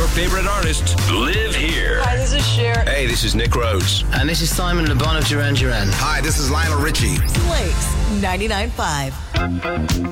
favorite artists live here. Hi, this is Cher. Hey, this is Nick Rhodes. And this is Simon Le Bon of Duran Duran. Hi, this is Lionel Richie. Flakes 99.5.